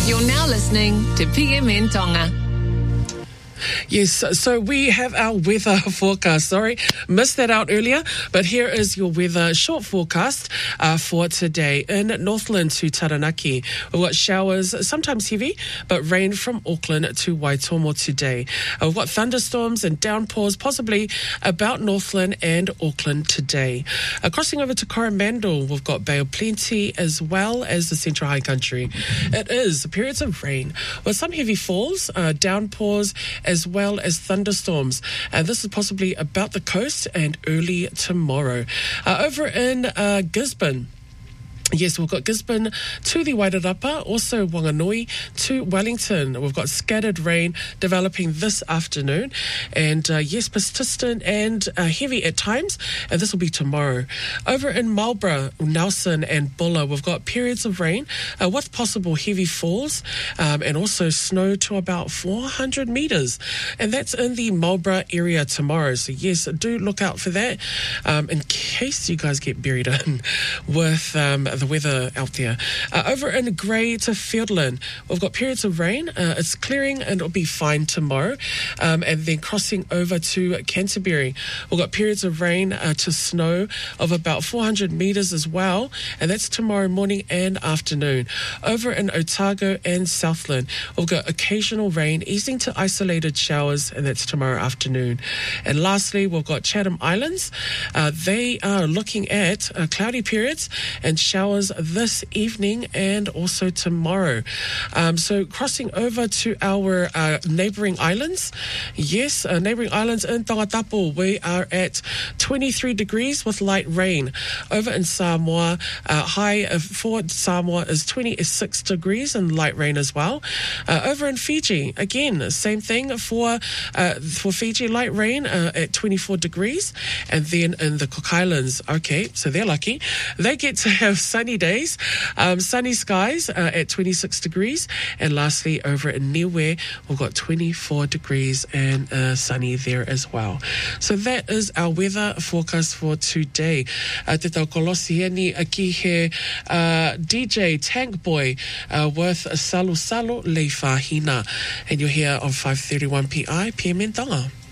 You're now listening to PMN Tonga. Yes, so we have our weather forecast. Sorry, missed that out earlier, but here is your weather short forecast for today. In Northland to Taranaki, we've got showers, sometimes heavy, but rain from Auckland to Waitomo today. We've got thunderstorms and downpours, possibly about Northland and Auckland today. Crossing over to Coromandel, we've got Bay of Plenty as well as the Central High Country. It is periods of rain with some heavy falls, downpours, as well as thunderstorms. And this is possibly about the coast and early tomorrow. Over in Gisborne, yes, we've got Gisborne to the Wairarapa, also Wanganui to Wellington. We've got scattered rain developing this afternoon. And yes, persistent and heavy at times. And this will be tomorrow. Over in Marlborough, Nelson and Bulla, we've got periods of rain with possible heavy falls and also snow to about 400 metres. And that's in the Marlborough area tomorrow. So yes, do look out for that in case you guys get buried in with the weather out there. Over in Grey to Fiordland, we've got periods of rain. It's clearing and it'll be fine tomorrow. And then crossing over to Canterbury, we've got periods of rain to snow of about 400 metres as well. And that's tomorrow morning and afternoon. Over in Otago and Southland, we've got occasional rain easing to isolated showers, and that's tomorrow afternoon. And lastly, we've got Chatham Islands. They are looking at cloudy periods and showers this evening and also tomorrow. So crossing over to our neighbouring islands. Yes, neighbouring islands in Tongatapu, we are at 23 degrees with light rain. Over in Samoa, high for Samoa is 26 degrees and light rain as well. Over in Fiji, again, same thing for Fiji, light rain at 24 degrees. And then in the Cook Islands, okay, so they're lucky. They get to have sunny days, sunny skies at 26 degrees. And lastly, over in Niue, we've got 24 degrees and sunny there as well. So that is our weather forecast for today. Te tau kolosieni aki he DJ Tank Boy with Salu Salu Le Fahina. And you're here on 531 PI, PMN Tonga.